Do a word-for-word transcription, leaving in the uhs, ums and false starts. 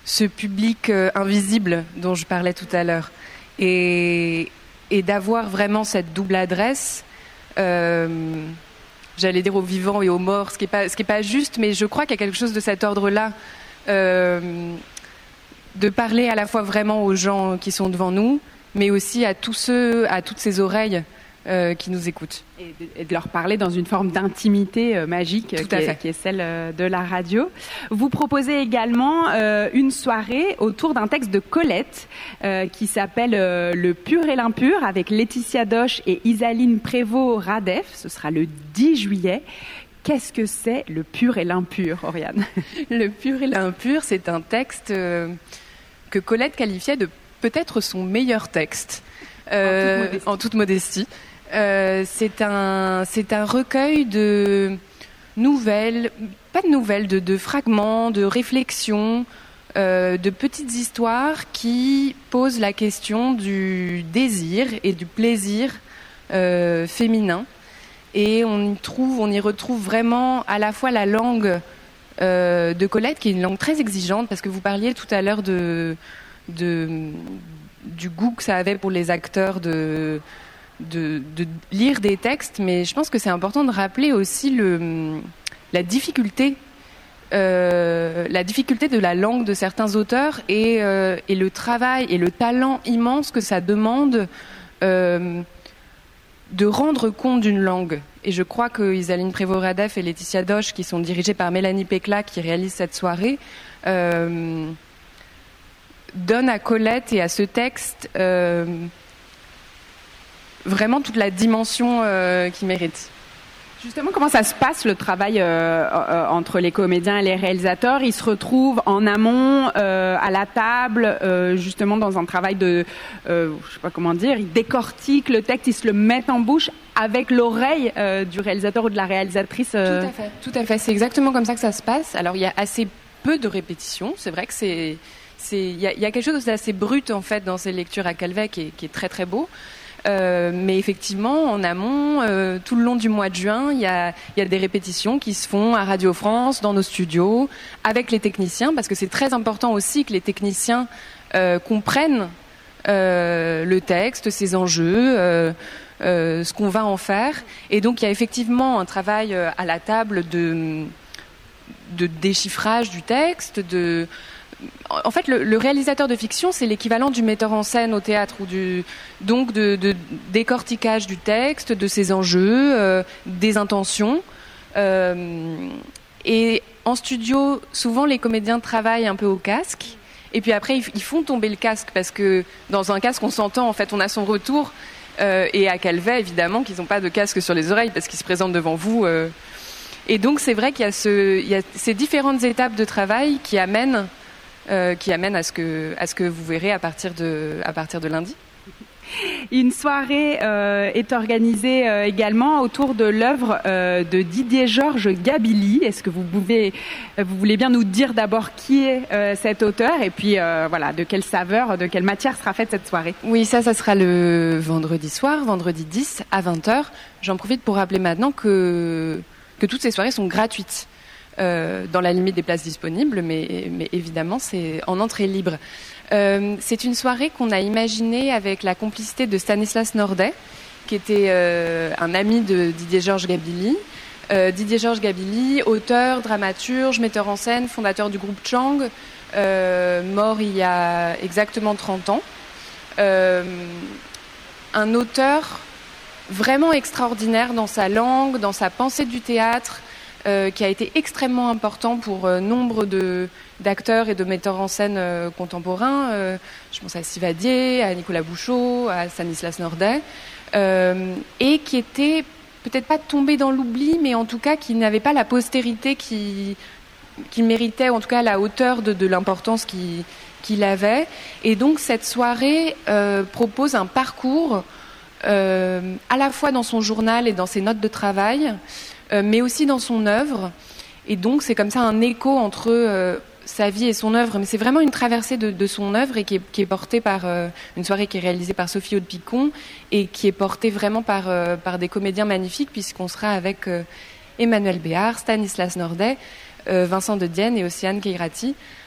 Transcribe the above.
ce public euh, invisible dont je parlais tout à l'heure. Et, et d'avoir vraiment cette double adresse, euh, j'allais dire aux vivants et aux morts, ce qui n'est pas, ce qui est pas juste, mais je crois qu'il y a quelque chose de cet ordre-là, euh, de parler à la fois vraiment aux gens qui sont devant nous, mais aussi à tous ceux, à toutes ces oreilles euh, qui nous écoutent. Et de, et de leur parler dans une forme d'intimité euh, magique qui est, qui est celle euh, de la radio. Vous proposez également euh, une soirée autour d'un texte de Colette euh, qui s'appelle euh, Le pur et l'impur avec Laetitia Doche et Isaline Prévost-Radef. Ce sera le dix juillet. Qu'est-ce que c'est le pur et l'impur, Oriane? Le pur et l'impur, c'est un texte euh, que Colette qualifiait de peut-être son meilleur texte, euh, en toute modestie. En toute modestie. Euh, c'est un, c'est un recueil de nouvelles, pas de nouvelles, de, de fragments, de réflexions, euh, de petites histoires qui posent la question du désir et du plaisir euh, féminin. Et on y trouve, on y retrouve vraiment à la fois la langue euh, de Colette, qui est une langue très exigeante, parce que vous parliez tout à l'heure de, de, du goût que ça avait pour les acteurs de, de, de lire des textes, mais je pense que c'est important de rappeler aussi le, la difficulté, euh, la difficulté de la langue de certains auteurs et, euh, et le travail et le talent immense que ça demande. Euh, de rendre compte d'une langue. Et je crois que Isaline Prévost-Radef et Laetitia Doche, qui sont dirigées par Mélanie Pécla, qui réalisent cette soirée, euh, donnent à Colette et à ce texte euh, vraiment toute la dimension euh, qu'il mérite. Justement, comment ça se passe le travail euh, euh, entre les comédiens et les réalisateurs? Ils se retrouvent en amont, euh, à la table, euh, justement dans un travail de, euh, je sais pas comment dire, ils décortiquent le texte, ils se le mettent en bouche avec l'oreille euh, du réalisateur ou de la réalisatrice. Euh... Tout à fait, tout à fait. C'est exactement comme ça que ça se passe. Alors il y a assez peu de répétitions. C'est vrai que c'est, c'est, il y a, il y a quelque chose d'assez brut en fait dans ces lectures à Calvet qui est, qui est très très beau. Euh, mais effectivement, en amont, euh, tout le long du mois de juin, il y a, il y a des répétitions qui se font à Radio France, dans nos studios, avec les techniciens, parce que c'est très important aussi que les techniciens euh, comprennent euh, le texte, ses enjeux, euh, euh, ce qu'on va en faire. Et donc, il y a effectivement un travail euh, à la table de, de déchiffrage du texte, de... En fait, le, le réalisateur de fiction, c'est l'équivalent du metteur en scène au théâtre, ou du, donc de, de décortiquage du texte, de ses enjeux, euh, des intentions. Euh, et en studio, souvent, les comédiens travaillent un peu au casque. Et puis après, ils, ils font tomber le casque, parce que dans un casque, on s'entend, en fait, on a son retour. Euh, et à Calvet, évidemment, qu'ils n'ont pas de casque sur les oreilles, parce qu'ils se présentent devant vous. Euh. Et donc, c'est vrai qu'il y a, ce, il y a ces différentes étapes de travail qui amènent Euh, qui amène à ce que à ce que vous verrez à partir de à partir de lundi. Une soirée euh, est organisée euh, également autour de l'œuvre euh, de Didier-Georges Gabilly. Est-ce que vous pouvez vous voulez bien nous dire d'abord qui est euh, cet auteur et puis euh, voilà, de quelle saveur, de quelle matière sera faite cette soirée? Oui, ça ça sera le vendredi soir, vendredi dix à vingt heures. J'en profite pour rappeler maintenant que que toutes ces soirées sont gratuites. Euh, dans la limite des places disponibles, mais, mais évidemment, c'est en entrée libre. Euh, c'est une soirée qu'on a imaginée avec la complicité de Stanislas Nordet, qui était euh, un ami de Didier-Georges Gabilly. Euh, Didier-Georges Gabilly, auteur, dramaturge, metteur en scène, fondateur du groupe Chang, euh, mort il y a exactement trente ans. Euh, un auteur vraiment extraordinaire dans sa langue, dans sa pensée du théâtre, Euh, qui a été extrêmement important pour euh, nombre de, d'acteurs et de metteurs en scène euh, contemporains. Euh, je pense à Sivadier, à Nicolas Bouchot, à Stanislas Nordet, euh, et qui était peut-être pas tombé dans l'oubli, mais en tout cas qui n'avait pas la postérité qui, qui méritait, en tout cas à la hauteur de, de l'importance qu'il, qu'il avait. Et donc cette soirée euh, propose un parcours euh, à la fois dans son journal et dans ses notes de travail, Euh, mais aussi dans son œuvre. Et donc, c'est comme ça un écho entre euh, sa vie et son œuvre. Mais c'est vraiment une traversée de, de son œuvre et qui est, qui est portée par euh, une soirée qui est réalisée par Sophie Aude-Picon et qui est portée vraiment par, euh, par des comédiens magnifiques, puisqu'on sera avec euh, Emmanuel Béard, Stanislas Nordet, euh, Vincent de Dienne et Océane Keirati.